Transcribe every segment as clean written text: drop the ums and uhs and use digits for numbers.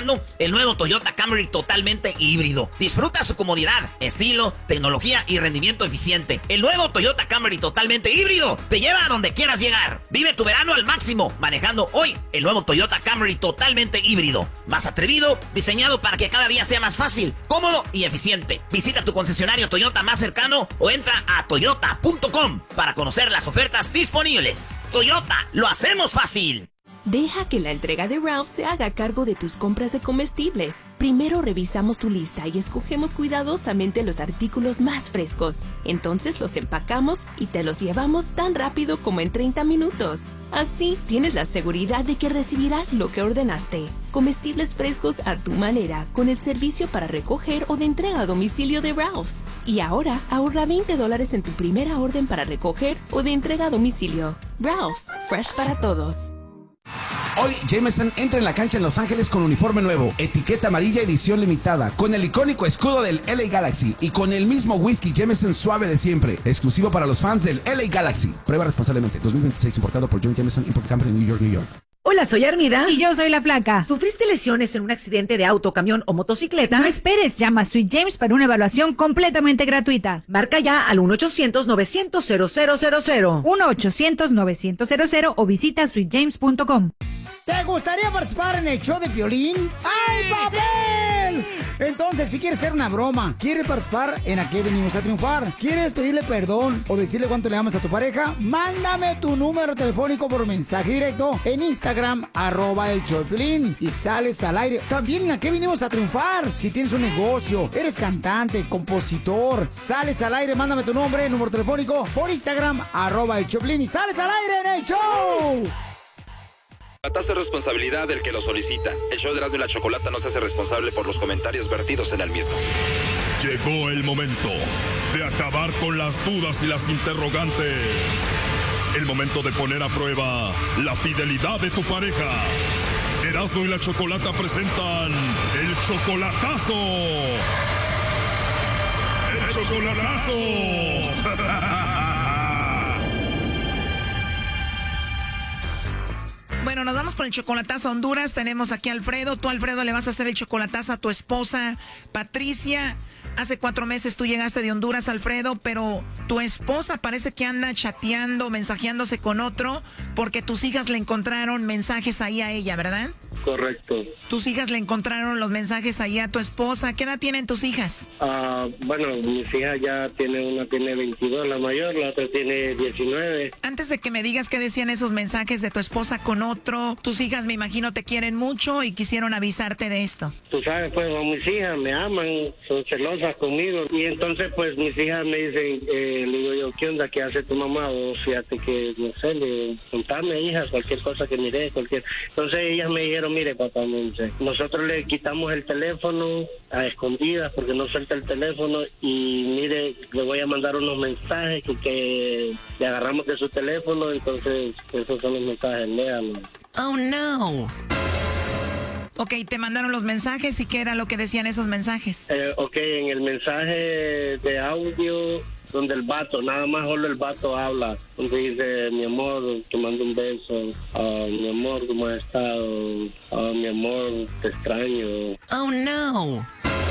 presentando el nuevo Toyota Camry totalmente híbrido. Disfruta su comodidad, estilo, tecnología y rendimiento eficiente. El nuevo Toyota Camry totalmente híbrido te lleva a donde quieras llegar. Vive tu verano al máximo manejando hoy el nuevo Toyota Camry totalmente híbrido. Más atrevido, diseñado para que cada día sea más fácil, cómodo y eficiente. Visita tu concesionario Toyota más cercano o entra a toyota.com para conocer las ofertas disponibles. Toyota, lo hacemos fácil. Deja que la entrega de Ralph se haga cargo de tus compras de comestibles. Primero revisamos tu lista y escogemos cuidadosamente los artículos más frescos. Entonces los empacamos y te los llevamos tan rápido como en 30 minutos. Así tienes la seguridad de que recibirás lo que ordenaste. Comestibles frescos a tu manera, con el servicio para recoger o de entrega a domicilio de Ralph's. Y ahora ahorra $20 en tu primera orden para recoger o de entrega a domicilio. Ralph's, fresh para todos. Hoy Jameson entra en la cancha en Los Ángeles con uniforme nuevo, etiqueta amarilla edición limitada, con el icónico escudo del LA Galaxy y con el mismo whisky Jameson suave de siempre, exclusivo para los fans del LA Galaxy. Prueba responsablemente. 2026 importado por John Jameson Import Company, New York, New York. Hola, soy Armida. Y yo soy la Flaca. ¿Sufriste lesiones en un accidente de auto, camión o motocicleta? No esperes, llama a Sweet James para una evaluación completamente gratuita. Marca ya al 1-800-900-0000. 1-800-900-0000 o visita sweetjames.com. ¿Te gustaría participar en el show de Piolín? ¡Ay, papel! Entonces, si quieres hacer una broma, quieres participar en ¿A qué venimos a triunfar? ¿Quieres pedirle perdón o decirle cuánto le amas a tu pareja? Mándame tu número telefónico por mensaje directo en Instagram, @el show de Piolín, y sales al aire. También en ¿A qué venimos a triunfar? Si tienes un negocio, eres cantante, compositor, sales al aire, mándame tu nombre, número telefónico por Instagram, @el show de Piolín, y sales al aire en el show. La tasa es responsabilidad del que lo solicita. El show de Erasmo y la Chocolata no se hace responsable por los comentarios vertidos en el mismo. Llegó el momento de acabar con las dudas y las interrogantes. El momento de poner a prueba la fidelidad de tu pareja. Erasmo y la Chocolata presentan el chocolatazo. ¡El chocolatazo! Bueno, nos vamos con el chocolatazo a Honduras. Tenemos aquí a Alfredo. Tú, Alfredo, le vas a hacer el chocolatazo a tu esposa, Patricia. Hace 4 meses tú llegaste de Honduras, Alfredo, pero tu esposa parece que anda chateando, mensajeándose con otro, porque tus hijas le encontraron mensajes ahí a ella, ¿verdad? Correcto. Tus hijas le encontraron los mensajes ahí a tu esposa. ¿Qué edad tienen tus hijas? Bueno, mis hijas ya una tiene 22, la mayor, la otra tiene 19. Antes de que me digas qué decían esos mensajes de tu esposa con otro, tus hijas me imagino te quieren mucho y quisieron avisarte de esto. Tú sabes, pues, mis hijas me aman, son celosas conmigo. Y entonces, pues, mis hijas me dicen, le digo yo, ¿qué onda? ¿Qué hace tu mamá? O fíjate que, no sé, contame, hijas, cualquier cosa que mire, cualquier... Entonces ellas me dijeron, mire, papá, nosotros le quitamos el teléfono a escondidas porque no suelta el teléfono y mire, le voy a mandar unos mensajes que le agarramos de su teléfono, entonces esos son los mensajes, léalos. Oh, no. Ok, te mandaron los mensajes, ¿y qué era lo que decían esos mensajes? Ok, en el mensaje de audio, donde el vato, nada más solo el vato habla, donde dice, mi amor, te mando un beso, mi amor, ¿cómo has estado? Mi amor, te extraño. Oh, no.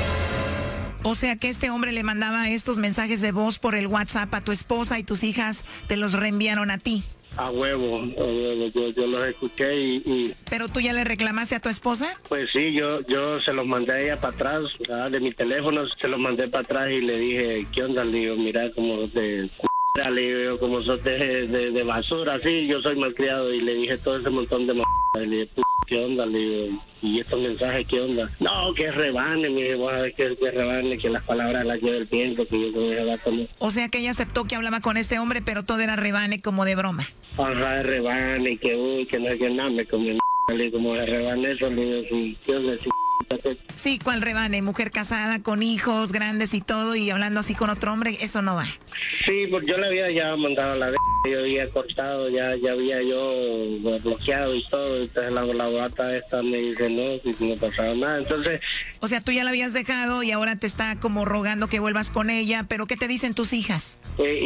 O sea que este hombre le mandaba estos mensajes de voz por el WhatsApp a tu esposa y tus hijas te los reenviaron a ti. A huevo, yo los escuché y... ¿Pero tú ya le reclamaste a tu esposa? Pues sí, yo se los mandé a ella para atrás, de mi teléfono, se los mandé para atrás y le dije, ¿qué onda? Le digo, mira, como de le digo, como sos de basura, sí, yo soy malcriado, y le dije todo ese montón de le dije, ¿qué onda? Le digo, ¿y estos mensajes qué onda? No, que rebane, me dijo, que rebane, que las palabras las lleve el viento, que yo con ese gato no. O sea que ella aceptó que hablaba con este hombre, pero todo era rebane como de broma. Ajá, rebane, que no es que nada, me comió como de rebane eso, le digo, sí, ¿qué onda? Sí, ¿cuál rebane? Mujer casada, con hijos grandes y todo, y hablando así con otro hombre, eso no va. Sí, porque yo le había ya mandado a la yo había cortado, ya había yo bloqueado y todo, entonces la gata esta me dice no pasaba nada, entonces... O sea, tú ya la habías dejado y ahora te está como rogando que vuelvas con ella, pero ¿qué te dicen tus hijas?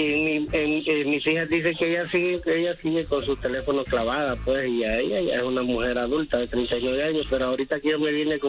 Mis hijas dicen que ella sigue con su teléfono clavada, pues, y ella ya es una mujer adulta de 39 años, pero ahorita que yo me vine con